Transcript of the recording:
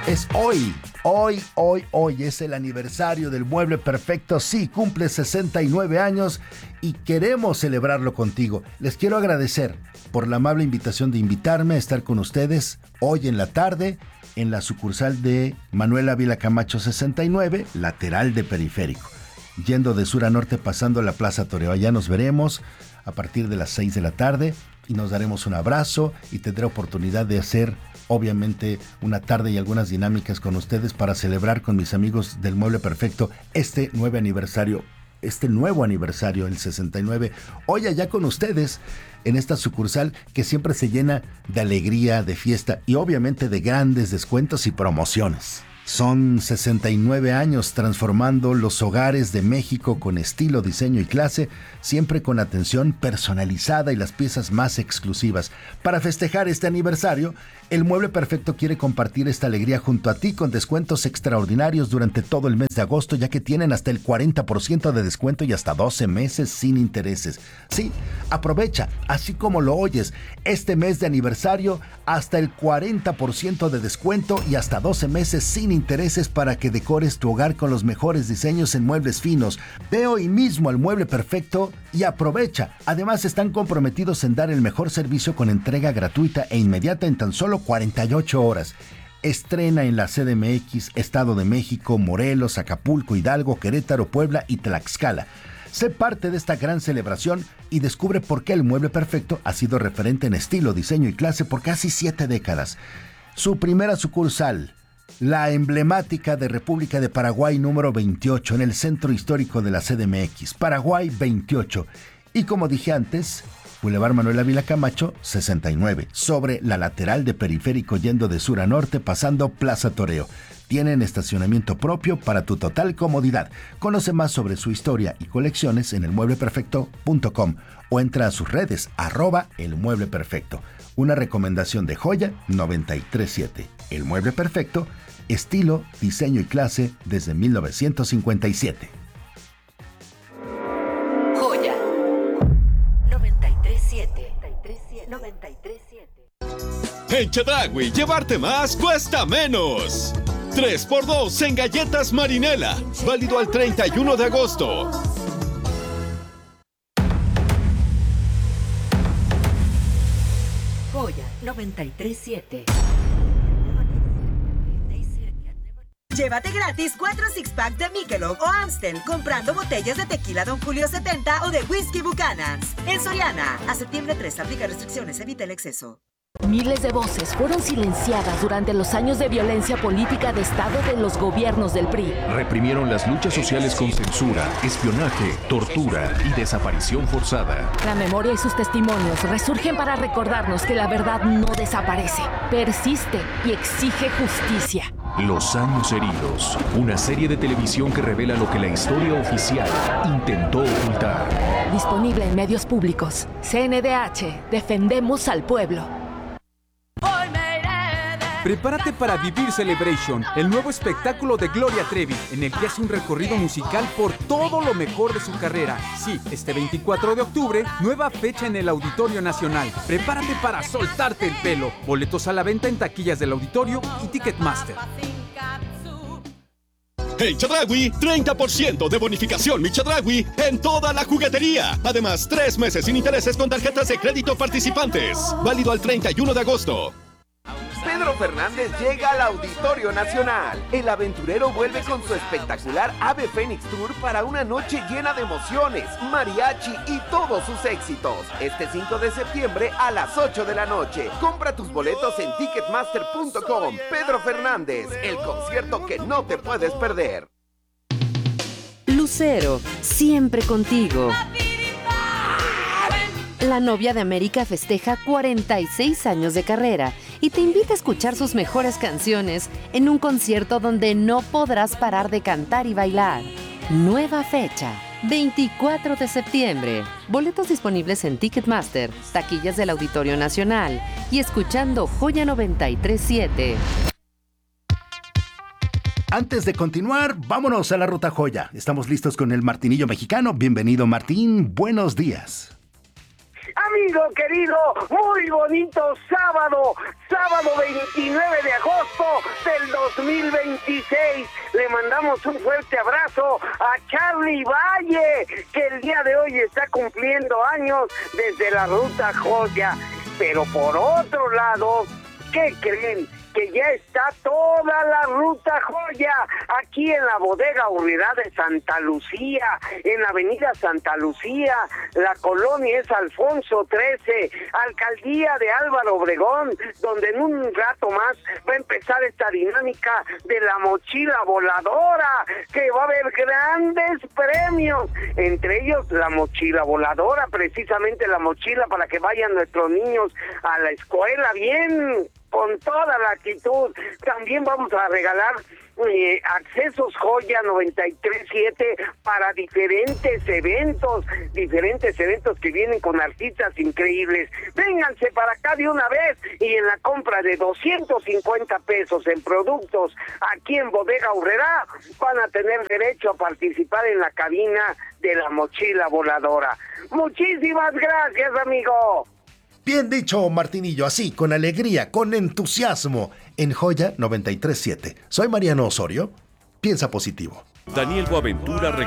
Es hoy es el aniversario del Mueble Perfecto. Sí, cumple 69 años y queremos celebrarlo contigo. Les quiero agradecer por la amable invitación de invitarme a estar con ustedes hoy en la tarde en la sucursal de Manuel Ávila Camacho 69, lateral de Periférico. Yendo de sur a norte pasando la Plaza Toreo. Allá nos veremos a partir de las 6 de la tarde y nos daremos un abrazo y tendré oportunidad de hacer obviamente una tarde y algunas dinámicas con ustedes para celebrar con mis amigos del Mueble Perfecto este nuevo aniversario, el 69. Hoy allá con ustedes en esta sucursal que siempre se llena de alegría, de fiesta y obviamente de grandes descuentos y promociones. Son 69 años transformando los hogares de México con estilo, diseño y clase, siempre con atención personalizada y las piezas más exclusivas. Para festejar este aniversario, el Mueble Perfecto quiere compartir esta alegría junto a ti con descuentos extraordinarios durante todo el mes de agosto, ya que tienen hasta el 40% de descuento y hasta 12 meses sin intereses. Sí, aprovecha, así como lo oyes, este mes de aniversario hasta el 40% de descuento y hasta 12 meses sin intereses para que decores tu hogar con los mejores diseños en muebles finos. Ve hoy mismo al Mueble Perfecto y aprovecha. Además, están comprometidos en dar el mejor servicio con entrega gratuita e inmediata en tan solo 48 horas. Estrena en la CDMX, Estado de México, Morelos, Acapulco, Hidalgo, Querétaro, Puebla y Tlaxcala. Sé parte de esta gran celebración y descubre por qué el Mueble Perfecto ha sido referente en estilo, diseño y clase por casi 7 décadas. Su primera sucursal, la emblemática de República de Paraguay número 28 en el centro histórico de la CDMX, Paraguay 28. Y como dije antes, Boulevard Manuel Ávila Camacho 69, sobre la lateral de Periférico yendo de sur a norte pasando Plaza Toreo. Tienen estacionamiento propio para tu total comodidad. Conoce más sobre su historia y colecciones en elmuebleperfecto.com o entra a sus redes @elmuebleperfecto. Una recomendación de Joya 937. El Mueble Perfecto, estilo, diseño y clase desde 1957. Joya 937. En Chedraui, llevarte más cuesta menos. 3x2 en galletas Marinela. Válido al 31 de agosto. Joya 937. Llévate gratis 4 six-pack de Michelob o Amstel comprando botellas de tequila Don Julio 70 o de whisky Buchanan's. En Soriana, a septiembre 3, aplica restricciones, evita el exceso. Miles de voces fueron silenciadas durante los años de violencia política de Estado de los gobiernos del PRI. Reprimieron las luchas sociales con censura, espionaje, tortura y desaparición forzada. La memoria y sus testimonios resurgen para recordarnos que la verdad no desaparece, persiste y exige justicia. Los años heridos, una serie de televisión que revela lo que la historia oficial intentó ocultar. Disponible en medios públicos. CNDH, defendemos al pueblo. Prepárate para vivir Celebration, el nuevo espectáculo de Gloria Trevi, en el que hace un recorrido musical por todo lo mejor de su carrera. Sí, este 24 de octubre, nueva fecha en el Auditorio Nacional. Prepárate para soltarte el pelo. Boletos a la venta en taquillas del auditorio y Ticketmaster. En Chedraui, 30% de bonificación Mi Chedraui en toda la juguetería. Además, 3 meses sin intereses con tarjetas de crédito participantes. Válido al 31 de agosto. Pedro Fernández llega al Auditorio Nacional. El aventurero vuelve con su espectacular Ave Fénix Tour para una noche llena de emociones, mariachi y todos sus éxitos. Este 5 de septiembre a las 8 de la noche. Compra tus boletos en Ticketmaster.com. Pedro Fernández, el concierto que no te puedes perder. Lucero, siempre contigo. La novia de América festeja 46 años de carrera y te invita a escuchar sus mejores canciones en un concierto donde no podrás parar de cantar y bailar. Nueva fecha, 24 de septiembre. Boletos disponibles en Ticketmaster, taquillas del Auditorio Nacional y escuchando Joya 937. Antes de continuar, vámonos a la Ruta Joya. Estamos listos con el Martinillo mexicano. Bienvenido, Martín. Buenos días. Amigo querido, muy bonito sábado 29 de agosto del 2026. Le mandamos un fuerte abrazo a Charlie Valle, que el día de hoy está cumpliendo años desde la Ruta Joya. Pero por otro lado, ¿qué creen? Que ya está toda la Ruta Joya aquí en la Bodega Aurrerá de Santa Lucía, en la avenida Santa Lucía. La colonia es Alfonso 13, alcaldía de Álvaro Obregón, donde en un rato más va a empezar esta dinámica de la mochila voladora, que va a haber grandes premios, entre ellos la mochila voladora, precisamente la mochila para que vayan nuestros niños a la escuela bien, con toda la actitud. También vamos a regalar accesos Joya 93.7 para diferentes eventos que vienen con artistas increíbles. Vénganse para acá de una vez, y en la compra de 250 pesos en productos aquí en Bodega Aurrerá van a tener derecho a participar en la cabina de la mochila voladora. Muchísimas gracias, amigo. Bien dicho, Martinillo, así, con alegría, con entusiasmo, en Joya 93.7. Soy Mariano Osorio. Piensa positivo. Daniel Boaventura